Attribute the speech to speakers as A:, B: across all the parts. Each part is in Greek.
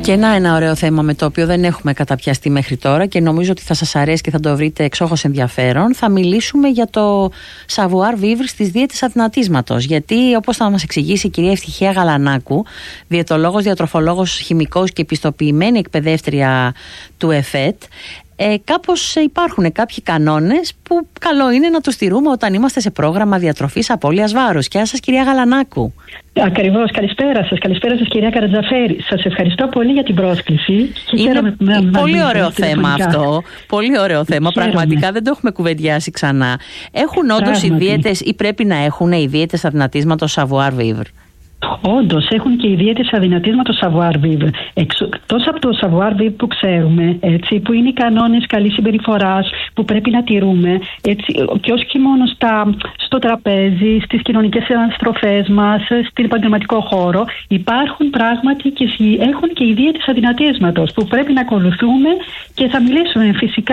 A: Και ένα ωραίο θέμα με το οποίο δεν έχουμε καταπιαστεί μέχρι τώρα και νομίζω ότι θα σας αρέσει και θα το βρείτε εξόχως ενδιαφέρον. Θα μιλήσουμε για το savoir vivre στις δίαιτες αδυνατίσματος. Γιατί, όπως θα μας εξηγήσει η κυρία Ευτυχία Γαλανάκου, διαιτολόγος, διατροφολόγος, χημικός και επιστοποιημένη εκπαιδεύτρια του ΕΦΕΤ, κάπως υπάρχουν κάποιοι κανόνες που καλό είναι να τους τηρούμε όταν είμαστε σε πρόγραμμα διατροφής απώλειας βάρους. Γεια σας, κυρία Γαλανάκου.
B: Ακριβώς. Καλησπέρα σας. Καλησπέρα σας, κυρία Καρατζαφέρη. Σας ευχαριστώ πολύ για την πρόσκληση.
A: Είναι πολύ ωραίο θέμα αυτό. Πολύ ωραίο θέμα. Πραγματικά δεν το έχουμε κουβεντιάσει ξανά. Έχουν όντως οι δίαιτες ή πρέπει να έχουν οι δίαιτες αδυνατίσματος savoir vivre?
B: Όντως έχουν και οι δίαιτες αδυνατίσματος savoir vivre. Εκτός από το savoir vivre που ξέρουμε, έτσι, που είναι οι κανόνες καλής συμπεριφοράς που πρέπει να τηρούμε, έτσι, και όχι μόνο στο τραπέζι, στις κοινωνικές αναστροφές μας, στην επαγγελματικό χώρο, υπάρχουν πράγματι και έχουν και οι δίαιτες αδυνατίσματος που πρέπει να ακολουθούμε και θα μιλήσουμε φυσικά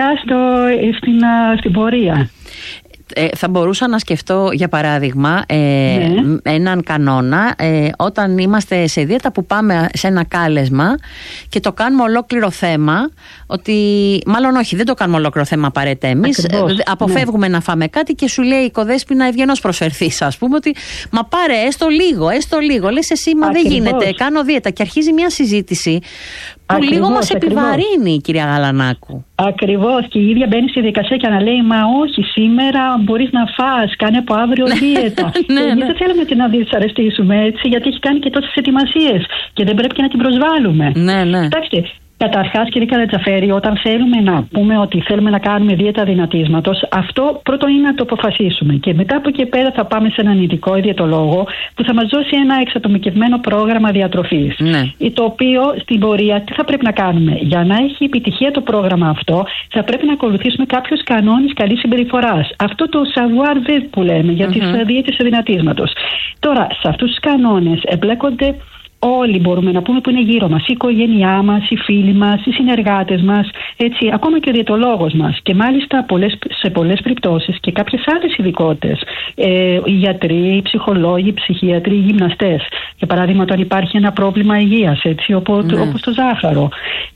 B: στην πορεία.
A: Θα μπορούσα να σκεφτώ για παράδειγμα έναν κανόνα όταν είμαστε σε δίαιτα που πάμε σε ένα κάλεσμα και το κάνουμε ολόκληρο θέμα, ότι μάλλον όχι, δεν το κάνουμε ολόκληρο θέμα απαραίτητα εμείς, αποφεύγουμε να φάμε κάτι και σου λέει η Κοδέσποινα ευγενώς προσφερθείς, ας πούμε, ότι μα πάρε έστω λίγο, λες εσύ μα δεν γίνεται, κάνω δίαιτα, και αρχίζει μια συζήτηση που λίγο μας επιβαρύνει, κυρία Γαλανάκου.
B: Ακριβώς, και η ίδια μπαίνει στη διαδικασία και να λέει μα όχι, σήμερα μπορείς να φας, κάνε από αύριο δίαιτα. Εμείς δεν θέλουμε να δυσαρεστήσουμε, έτσι, γιατί έχει κάνει και τόσες ετοιμασίες και δεν πρέπει και να την προσβάλλουμε. Κοιτάξτε, καταρχάς, κύριε Καρατζαφέρη, όταν θέλουμε να πούμε ότι θέλουμε να κάνουμε δίαιτα αδυνατίσματος, αυτό πρώτον είναι να το αποφασίσουμε. Και μετά από εκεί πέρα θα πάμε σε έναν ειδικό διαιτολόγο που θα μας δώσει ένα εξατομικευμένο πρόγραμμα διατροφής. Το οποίο στην πορεία τι θα πρέπει να κάνουμε? Για να έχει επιτυχία το πρόγραμμα αυτό, θα πρέπει να ακολουθήσουμε κάποιους κανόνες καλής συμπεριφοράς. Αυτό το savoir vivre που λέμε για τις δίαιτες αδυνατίσματος. Τώρα, σε αυτούς τους κανόνες εμπλέκονται όλοι, μπορούμε να πούμε, που είναι γύρω μας, η οικογένειά μας, οι φίλοι μας, οι συνεργάτες μας, έτσι, ακόμα και ο διαιτολόγος μας, και μάλιστα σε πολλές περιπτώσεις και κάποιες άλλες ειδικότητες, οι γιατροί, οι ψυχολόγοι, οι ψυχίατροι, οι γυμναστές, για παράδειγμα όταν υπάρχει ένα πρόβλημα υγείας, έτσι, όπως το ζάχαρο.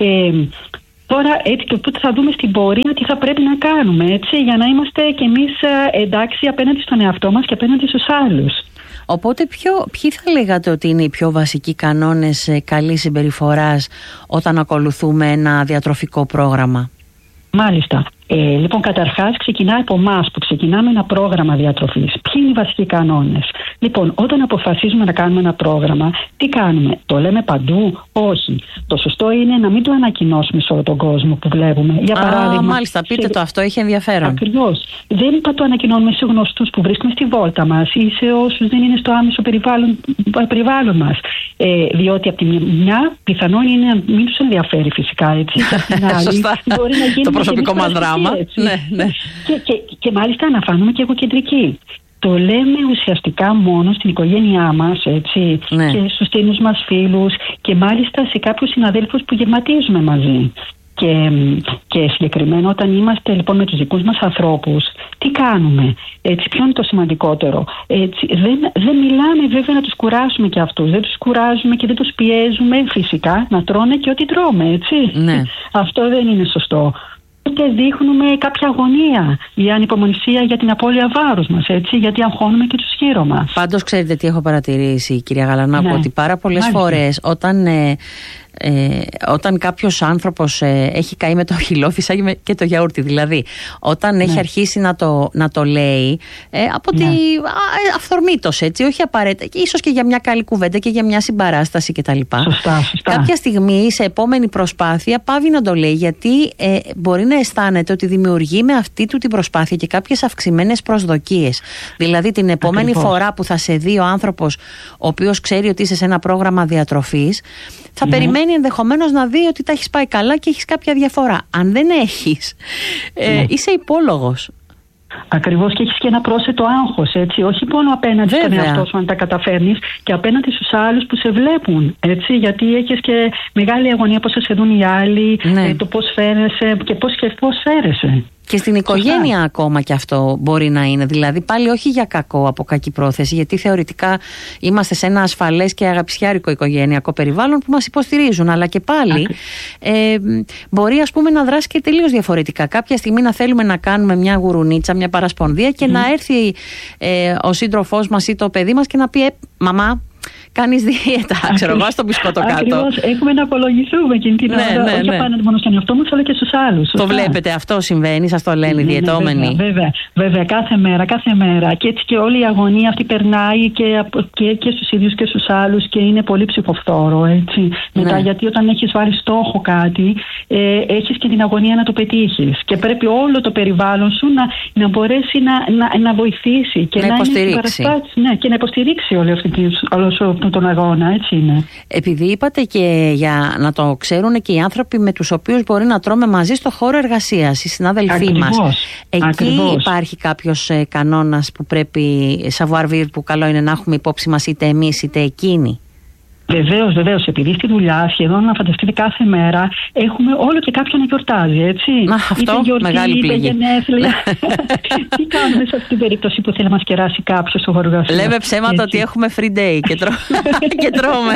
B: Τώρα, έτσι, και θα δούμε στην πορεία τι θα πρέπει να κάνουμε, έτσι, για να είμαστε κι εμείς εντάξει απέναντι στον εαυτό μας και απέναντι στους άλλους.
A: Οπότε ποιοι θα λέγατε ότι είναι οι πιο βασικοί κανόνες καλής συμπεριφοράς όταν ακολουθούμε ένα διατροφικό πρόγραμμα?
B: Μάλιστα. Λοιπόν, καταρχάς ξεκινάει από εμάς που ξεκινάμε ένα πρόγραμμα διατροφής. Ποιοι είναι οι βασικοί κανόνες? Λοιπόν, όταν αποφασίζουμε να κάνουμε ένα πρόγραμμα, τι κάνουμε? Το λέμε παντού? Όχι. Το σωστό είναι να μην το ανακοινώσουμε σε όλο τον κόσμο που βλέπουμε. Για παράδειγμα.
A: Μάλιστα, πείτε το, αυτό έχει ενδιαφέρον.
B: Ακριβώς. Δεν το ανακοινώνουμε σε γνωστούς που βρίσκουμε στη βόλτα μας ή σε όσους δεν είναι στο άμεσο περιβάλλον μας. Διότι από τη μια πιθανόν είναι να μην τους ενδιαφέρει φυσικά, έτσι.
A: Σωστά. Μπορεί να γίνει το προσωπικό μας δράμα. Ναι.
B: Και μάλιστα να φανούμε και εγωκεντρικοί. Το λέμε ουσιαστικά μόνο στην οικογένειά μας, έτσι, και στους στενούς μας φίλους και μάλιστα σε κάποιους συναδέλφους που γευματίζουμε μαζί. Και συγκεκριμένα όταν είμαστε λοιπόν με τους δικούς μας ανθρώπους, τι κάνουμε? Έτσι, ποιο είναι το σημαντικότερο? Έτσι, δεν μιλάμε βέβαια να τους κουράσουμε και αυτούς. Δεν τους κουράζουμε και δεν τους πιέζουμε φυσικά να τρώνε και ό,τι τρώμε, έτσι. Αυτό δεν είναι σωστό. Και δείχνουμε κάποια αγωνία ή ανυπομονησία για την απώλεια βάρους μας, έτσι, γιατί αγχώνουμε και τους γύρω μας.
A: Πάντως, ξέρετε τι έχω παρατηρήσει, κυρία Γαλανάκου, ότι πάρα πολλές φορές όταν κάποιος άνθρωπος έχει καεί με το χυλόφισσα και το γιαούρτι, δηλαδή όταν έχει αρχίσει να το λέει από ότι αυθορμήτως, έτσι, όχι απαραίτητα, και ίσως και για μια καλή κουβέντα και για μια συμπαράσταση κτλ.
B: Σωστά.
A: Κάποια στιγμή σε επόμενη προσπάθεια πάβει να το λέει, γιατί μπορεί να αισθάνεται ότι δημιουργεί με αυτή του την προσπάθεια και κάποιες αυξημένες προσδοκίες. Δηλαδή την επόμενη φορά που θα σε δει ο άνθρωπος ο οποίος ξέρει ότι είσαι σε ένα πρόγραμμα διατροφής, θα περιμένει ενδεχομένως να δει ότι τα έχεις πάει καλά και έχεις κάποια διαφορά. Αν δεν έχεις, είσαι υπόλογος.
B: Ακριβώς, και έχεις και ένα πρόσθετο άγχος, έτσι, όχι μόνο απέναντι στον εαυτό σου αν τα καταφέρνεις, και απέναντι στους άλλους που σε βλέπουν, έτσι, γιατί έχεις και μεγάλη αγωνία πώς θα σε δουν οι άλλοι, το πώς φέρεσαι και πώς φέρεσαι.
A: Και στην οικογένεια ακόμα και αυτό μπορεί να είναι. Δηλαδή πάλι όχι για κακό, από κακή πρόθεση, γιατί θεωρητικά είμαστε σε ένα ασφαλές και αγαπησιάρικο οικογενειακό περιβάλλον που μας υποστηρίζουν. Αλλά και πάλι μπορεί, ας πούμε, να δράσει και τελείως διαφορετικά. Κάποια στιγμή να θέλουμε να κάνουμε μια γουρουνίτσα, μια παρασπονδία και να έρθει ο σύντροφός μας ή το παιδί μας και να πει μαμά, κάνεις δίαιτα, ξέρω εγώ, στο μπισκότο κάτω.
B: Ακριβώς, έχουμε να απολογηθούμε εκείνη την ώρα. Όχι απέναντι μόνο στον εαυτό μου, αλλά και στους άλλους.
A: Το βλέπετε, αυτό συμβαίνει, σας το λένε οι διαιτώμενοι.
B: Βέβαια, κάθε μέρα. Και έτσι και όλη η αγωνία αυτή περνάει και στους ίδιους και στους άλλους και είναι πολύ ψυχοφθόρο, έτσι. Μετά, γιατί όταν έχεις βάλει στόχο κάτι, έχεις και την αγωνία να το πετύχεις. Και πρέπει όλο το περιβάλλον σου να μπορέσει να βοηθήσει και να
A: υποστηρίξει.
B: Και να υποστηρίξει όλο τον αγώνα, έτσι είναι.
A: Επειδή είπατε και για να το ξέρουν και οι άνθρωποι με τους οποίους μπορεί να τρώμε μαζί στο χώρο εργασίας, οι συνάδελφοί μας. Εκεί υπάρχει κάποιος κανόνας που πρέπει, savoir vivre, που καλό είναι να έχουμε υπόψη μας είτε εμείς είτε εκείνοι?
B: Βεβαίως. Επειδή στη δουλειά σχεδόν, να φανταστείτε, κάθε μέρα έχουμε όλο και κάποιον να γιορτάζει, έτσι.
A: Αυτό,
B: είτε γιορτή,
A: μεγάλη πληγή.
B: Είτε γενέθλια. Τι κάνουμε σε αυτή την περίπτωση που θέλει να μας κεράσει κάποιος στο χώρο εργασίας?
A: Λέμε ψέματα ότι έχουμε free day και τρώμε.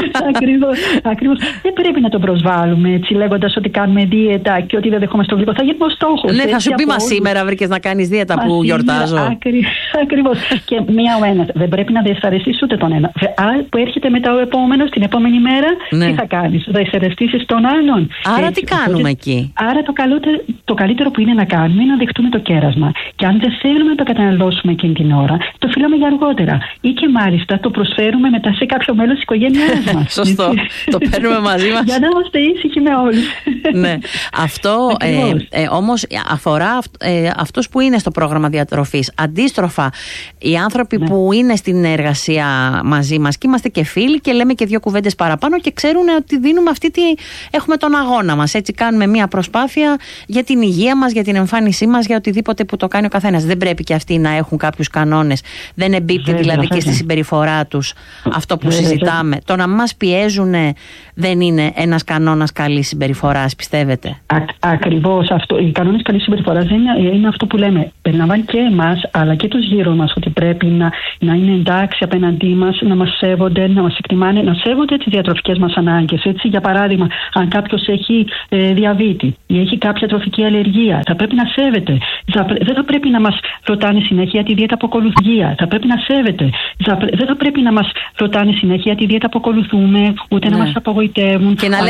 B: Ακριβώς. Δεν πρέπει να τον προσβάλλουμε, έτσι, λέγοντας ότι κάνουμε δίαιτα και ότι δεν δεχόμαστε το γλυκό. Θα γίνουμε ο στόχος.
A: Ναι, θα σου πει, μα σήμερα βρήκες να κάνεις δίαιτα που γιορτάζω.
B: Ακριβώς. Και μία ο ένας. Δεν πρέπει να δυσαρεστείς ούτε τον ένα. Που έρχεται μετά ο επόμενος, την επόμενη μέρα, τι θα κάνεις? Θα εισερευτήσεις τον άλλον.
A: Άρα τι κάνουμε εκεί?
B: Άρα το καλύτερο που είναι να κάνουμε είναι να δεχτούμε το κέρασμα. Και αν δεν θέλουμε να το καταναλώσουμε εκείνη την ώρα, το φυλάμε για αργότερα. Ή και μάλιστα το προσφέρουμε μετά σε κάποιο μέλος της οικογένειάς μας.
A: Σωστό. Το παίρνουμε μαζί μας.
B: Για να είμαστε ήσυχοι με όλους.
A: Ναι. Αυτό όμως αφορά αυτούς που είναι στο πρόγραμμα διατροφής. Αντίστροφα, οι άνθρωποι που είναι στην εργασία μαζί μας και είμαστε και φίλοι και λέμε και δύο κουβέντες παραπάνω και ξέρουν ότι δίνουμε έχουμε τον αγώνα μας. Έτσι κάνουμε μια προσπάθεια για την υγεία μας, για την εμφάνισή μας, για οτιδήποτε που το κάνει ο καθένας. Δεν πρέπει και αυτοί να έχουν κάποιους κανόνες? Δεν εμπίπτει δηλαδή και στη συμπεριφορά τους αυτό που συζητάμε? Το να μας πιέζουν δεν είναι ένας κανόνας καλής συμπεριφοράς, πιστεύετε?
B: Ακριβώς αυτό. Οι κανόνες καλής συμπεριφοράς είναι αυτό που λέμε. Περιλαμβάνει και εμάς αλλά και τους γύρω μας, ότι πρέπει να είναι εντάξει απέναντί μας, να μας σέβονται, να μας εκτιμάνε, να σέβονται τις διατροφικές μας ανάγκες. Έτσι, για παράδειγμα, αν κάποιος έχει διαβήτη ή έχει κάποια τροφική αλλεργία, θα πρέπει να σέβεται. Δεν θα πρέπει να μας ρωτάνε συνέχεια τη δίαιτα που ακολουθούμε. Θα πρέπει να σέβεται. Δεν θα πρέπει να μας ρωτάνε συνέχεια τη δίαιτα που ακολουθούμε, ούτε να μας απογοητεύουν.
A: Και να λένε